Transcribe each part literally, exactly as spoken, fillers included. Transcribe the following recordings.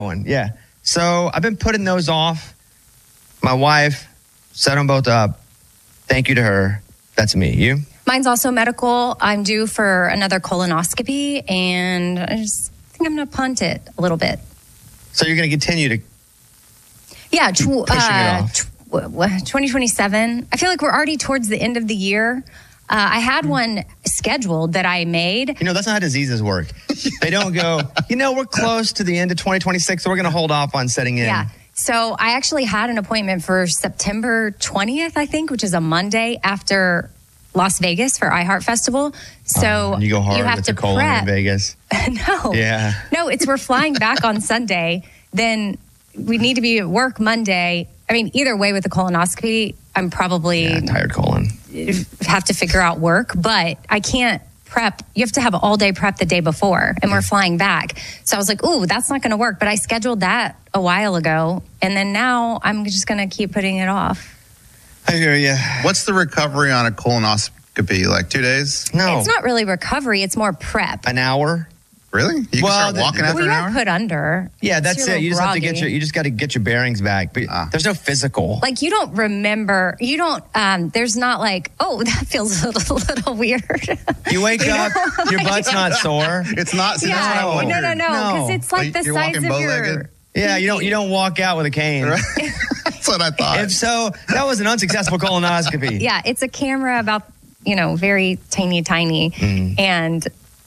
one. Yeah. So I've been putting those off. My wife set them both up. Thank you to her. That's me. You? Mine's also medical. I'm due for another colonoscopy, and I just think I'm going to punt it a little bit. So you're going to continue to yeah, tw- pushing uh, it off. twenty twenty-seven. I feel like we're already towards the end of the year. Uh, I had one scheduled that I made. You know, that's not how diseases work. They don't go, you know, we're close to the end of twenty twenty-six, so we're going to hold off on setting in. Yeah. So I actually had an appointment for September twentieth, I think, which is a Monday after Las Vegas for iHeart Festival. So uh, you go hard you have with to the colon prep. in Vegas. No. Yeah. No, it's we're flying back on Sunday. Then we need to be at work Monday. I mean, either way with the colonoscopy, I'm probably yeah, tired colon. have to figure out work, but I can't prep. You have to have all day prep the day before, and we're flying back. So I was like, ooh, that's not going to work. But I scheduled that a while ago, and then now I'm just going to keep putting it off. I hear you. What's the recovery on a colonoscopy? Like two days? No. It's not really recovery. It's more prep. An hour? Really? You Well, can start the- walking the- after Well, an you hour? are put under. Yeah, that's You're a it. You just little have to get groggy. your you just got to get your bearings back. But Ah. there's no physical. Like, you don't remember, you don't, um, there's not like, oh, that feels a little, little weird. You wake You up, know, your like- butt's not sore. It's not. See, that's what I yeah, wondered. no, no, no, because No. it's like Like, the you're size walking of your. bow-legged? Yeah, you don't you don't walk out with a cane. That's what I thought. If so, that was an unsuccessful colonoscopy. Yeah, it's a camera about, you know, very tiny, tiny. Mm. And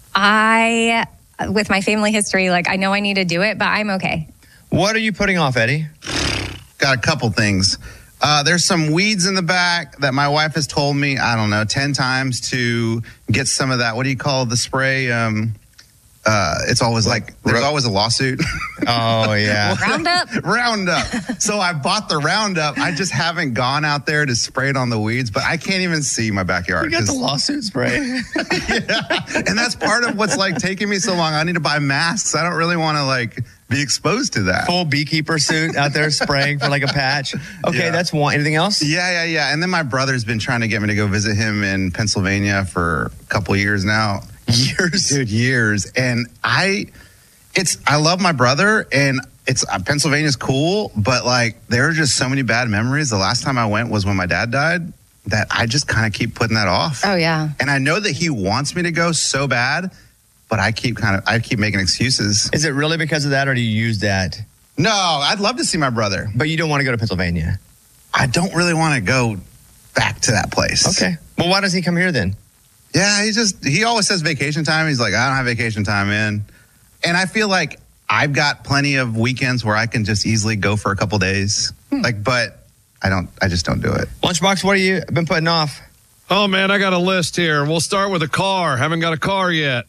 I, with my family history, like, I know I need to do it, but I'm okay. What are you putting off, Eddie? Got a couple things. Uh, there's some weeds in the back that my wife has told me, I don't know, ten times to get some of that. What do you call the spray? Um, uh, it's always like, there's always a lawsuit. Oh, yeah. Roundup? Roundup. So I bought the Roundup. I just haven't gone out there to spray it on the weeds, but I can't even see my backyard. You got the 'cause- lawsuit spray. yeah. And that's part of what's like taking me so long. I need to buy masks. I don't really want to like be exposed to that. Full beekeeper suit out there spraying for like a patch. Okay, Yeah. that's one. Anything else? Yeah, yeah, yeah. And then my brother's been trying to get me to go visit him in Pennsylvania for a couple years now. Years, dude, years. And I, it's, I love my brother, and it's uh, Pennsylvania's cool, but like there are just so many bad memories. The last time I went was when my dad died, that I just kind of keep putting that off. Oh, yeah. And I know that he wants me to go so bad, but I keep kind of, I keep making excuses. Is it really because of that, or do you use that? No, I'd love to see my brother. But you don't want to go to Pennsylvania. I don't really want to go back to that place. Okay. Well, why does he come here then? Yeah, he just, he always says vacation time. He's like, I don't have vacation time in. And I feel like I've got plenty of weekends where I can just easily go for a couple days. Hmm. Like, but I don't, I just don't do it. Lunchbox, what have you been putting off? Oh, man, I got a list here. We'll start with a car. Haven't got a car yet.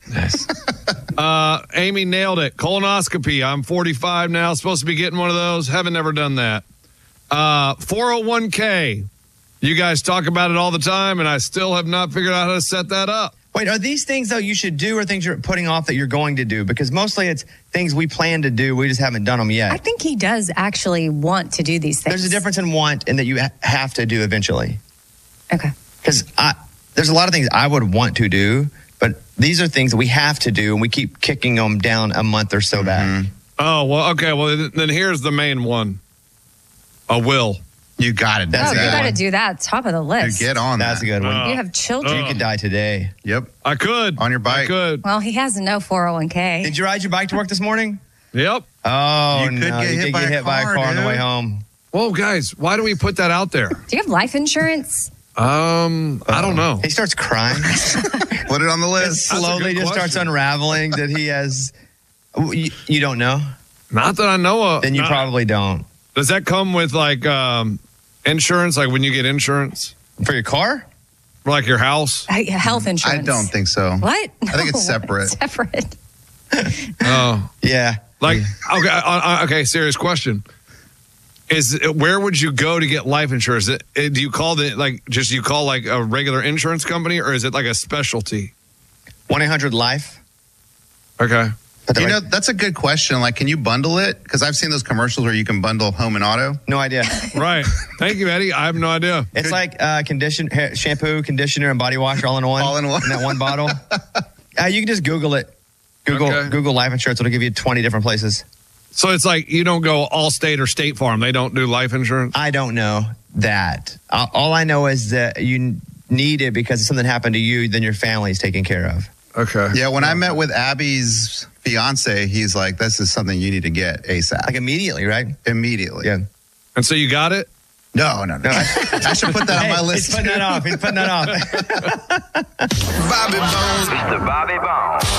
uh, Amy nailed it. Colonoscopy. I'm forty-five now. Supposed to be getting one of those. Haven't never done that. Uh, four oh one k. You guys talk about it all the time, and I still have not figured out how to set that up. Wait, are these things, though, you should do or things you're putting off that you're going to do? Because mostly it's things we plan to do. We just haven't done them yet. I think he does actually want to do these things. There's a difference in want and that you ha- have to do eventually. Okay. Because there's a lot of things I would want to do, but these are things that we have to do, and we keep kicking them down a month or so back. Oh, well, okay. Well, then here's the main one. A will. You got it. That's oh, a you good got to one. do that top of the Dude, list. get on That's that. a good one. Uh, You have children. You could die today. Yep. I could. On your bike. I could. Well, he has no four oh one k. Did you ride your bike to work this morning? Yep. Oh, You could no. get you hit did by get a hit by a car, car on the dude. way home. Whoa, guys, why do we put that out there? Do you have life insurance? Um, I don't know. He starts crying. Put it on the It list. That's a slowly good just starts question. unraveling that he has. You, you don't know? Not that I know of. Then you Not- probably don't. Does that come with like um, insurance? Like when you get insurance, For your car? or like your house? Uh, Health I insurance. don't think so. What? I think it's No, separate. Separate. Oh, Yeah. like okay, uh, uh, okay. Serious question: Is where would you go to get life insurance? It, it- do you call the like just you call like a regular insurance company, or is it like a specialty? one eight hundred life. Okay. But You they're know, like, that's a good question. Like, can you bundle it? Because I've seen those commercials where you can bundle home and auto. no idea. Right. Thank you, Eddie. I have no idea. It's like uh, condition, hair, shampoo, conditioner, and body wash all in one. All in one. In that one bottle. uh, you can just Google it. Google Okay. Google life insurance. It'll give you twenty different places. So it's like you don't go Allstate or State Farm. They don't do life insurance? I don't know that. Uh, all I know is that you need it because if something happened to you, then your family's taken care of. Okay. Yeah, when I met with Abby's fiance, he's like, this is something you need to get ASAP. Like immediately, right? Immediately. Yeah. And so you got it? No, no, no. I, I should put that Hey, on my list. He's putting that off. He's putting that off. Bobby Bones. Mister Bobby Bones.